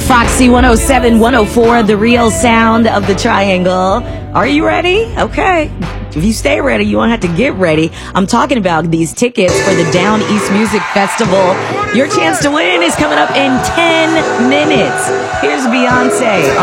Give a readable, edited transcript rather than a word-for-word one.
Foxy 107, 104, the real sound of the triangle. Are you ready? Okay. If you stay ready, you won't have to get ready. I'm talking about these tickets for the Down East Music Festival. Your chance to win is coming up in 10 minutes. Here's Beyonce.